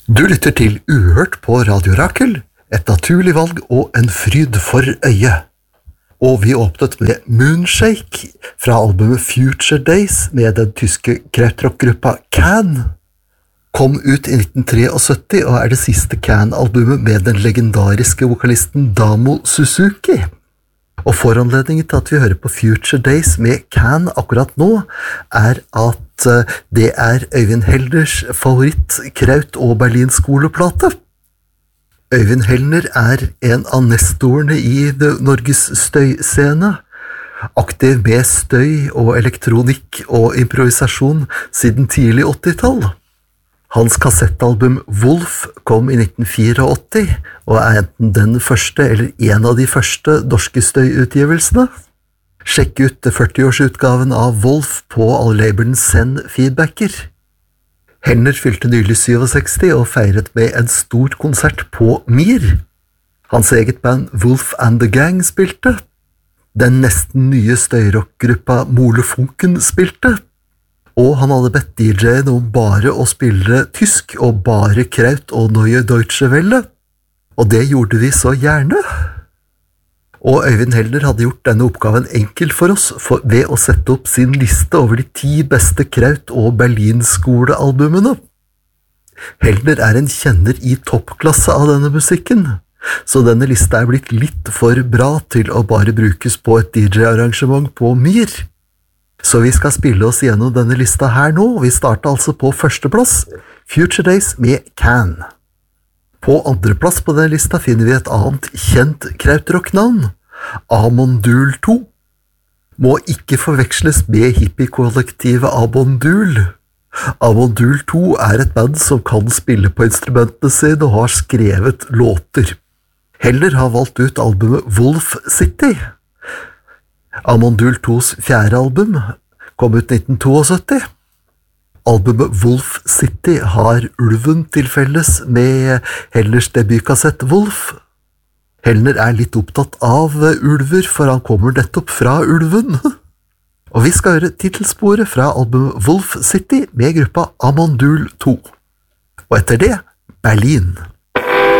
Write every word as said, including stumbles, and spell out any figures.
Du lytter til Uhørt på Radio Rakel, et naturlig valg og en fryd for øyet. Og vi åpnet med Moonshake fra albumet Future Days med den tyske krautrock-gruppa Can. Kom ut i nitten syttitre og er det siste Can-albumet med den legendariske vokalisten Damo Suzuki. Og foranledningen til at vi hører på Future Days med Can akkurat nå, er at det er Øyvind Hellners favoritt Kraut- og Berlin-skoleplate. Øyvind Hellner er en av nestorene i Norges støyscene, aktiv med støy og elektronikk og improvisasjon siden tidlig åttitall. Hans kassettalbum Wolf kom i nitten åttifire og er enten den første eller en av de første norske støyutgivelsene. Sjekk ut det førtiårsutgaven av Wolf på all-labelen Send Feedbacker. Hellner fylte nylig sekstisju og feiret med en stor konsert på Mir. Hans eget band Wolf and the Gang spilte. Den nesten nye støyrockgruppa Molefunken spilte. Og han hadde bedt D J-en om bare å spille tysk og bare Kraut og Neue Deutsche Welle. Og det gjorde vi så gjerne. Og Øyvind Hellner hadde gjort denne oppgaven enkel for oss for, ved å sette opp sin liste over de ti beste Kraut- og Berlin-skolealbumene. Hellner er en kjenner i toppklasse av denne musikken, så denne lista er blitt litt for bra til å bare brukes på et D J-arrangement på Mir. Så vi skal spille oss gjennom denne lista her nå, og vi starter altså på førsteplass, Future Days med Can. På andreplass på denne lista finner vi et annet kjent krautrock-navn, Amondul to. Må ikke forveksles med hippie-kollektivet Amondul. Amondul to er et band som kan spille på instrumentene sine og har skrevet låter. Heller har valgt ut albumet Wolf City. Amondul tos fjerde album kom ut nitten syttito. Albumet Wolf City har ulven til felles med Hellners debutkassett Wolf. Hellner er litt opptatt av ulver, for han kommer nettopp fra ulven. Og vi skal høre titelsporet fra albumet Wolf City med gruppa Amondul to. Og etter det, Berlin.